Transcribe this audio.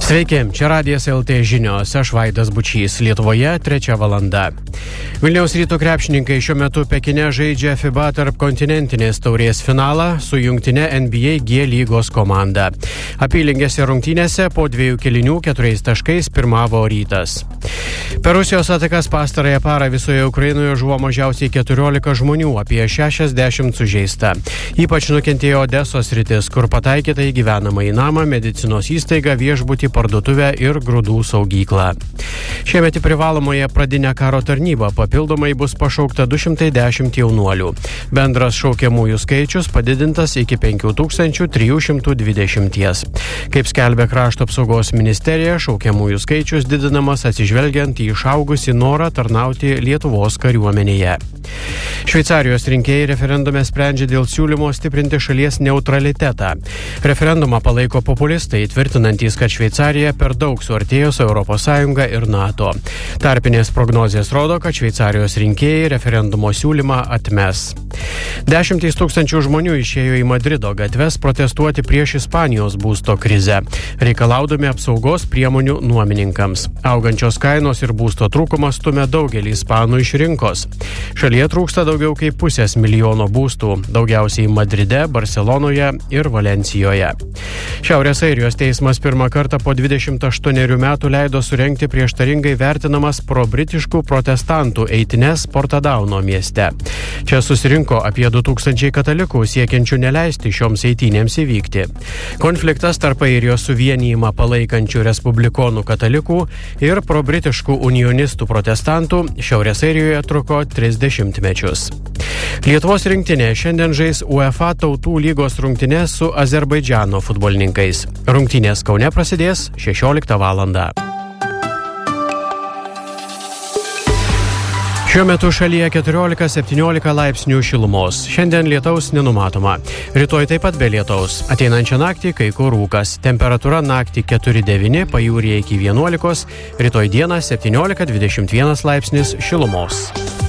Sveiki, čia Radijas LT žinios, aš Vaidas Bučys, Lietuvoje 3 valanda. Vilniaus Ryto krepšininkai šiuo metu Pekine žaidžia FIBA tarpkontinentinės taurės finalą su jungtine NBA G lygos komanda. Apylinkėse rungtynėse po 2 kėlinių 4 taškais pirmavo Rytas. Per Rusijos atakas pastarąją parą visoje Ukrainoje žuvo mažiausiai 14 žmonių, apie 60 sužeista. Ypač nukentėjo Odesos sritis, kur pataikyta į gyvenamąjį namą, medicinos įstaigą, viešbutį, parduotuvę ir grūdų saugyklą. Šiemet į privalomąją pradinę karo tarnybą papildomai bus pašaukta 210 jaunuolių. Bendras šaukiamųjų skaičius padidintas iki 5320. Kaip skelbia Krašto apsaugos ministerija, šaukiamųjų skaičius didinamas atsižvelgiant į išaugusį norą tarnauti Lietuvos kariuomenėje. Šveicarijos rinkėjai referendume sprendžia dėl siūlymo stiprinti šalies neutralitetą. Referendumą palaiko populistai, tvirtinantys, kad Šveicarija per daug suartėjo su ES ir NATO. Tarpinės prognozės rodo, kad Šveicarijos rinkėjai referendumo siūlymą atmes. 10 tūkstančių žmonių išėjo į Madrido gatves protestuoti prieš Ispanijos būsto krizę, reikalaudami apsaugos priemonių nuomininkams. Augančios kainos ir būsto trūkumas stumia daugelį ispanų iš rinkos. Šalyje trūksta daugiau kaip 500 000 būstų, daugiausiai Madride, Barcelonoje ir Valencijoje. Šiaurės Airijos teismas pirmą kartą po 28 metų leido surengti prieštaringai vertinamas pro-britiškų protestantų eitines Portadauno mieste. Čia susirinko apie 2000 katalikų, siekiančių neleisti šioms eitynėms įvykti. Konfliktas tarp Airijos suvienijimą palaikančių respublikonų katalikų ir pro-britiškų unionistų protestantų Šiaurės Airijoje truko 30 mečius. Lietuvos rinktinė šiandien žais UEFA tautų lygos rungtynes su Azerbaidžano futbolininkais. Rungtynės Kaune prasidės 16 valandą. Šiuo metu šalyje 14-17 laipsnių šilumos. Šiandien lietaus nenumatoma. Rytoj taip pat be lietaus. Ateinančią naktį kai kur rūkas. Temperatūra naktį 4-9, pajūryje iki 11, rytoj dieną 17-21 laipsnis šilumos.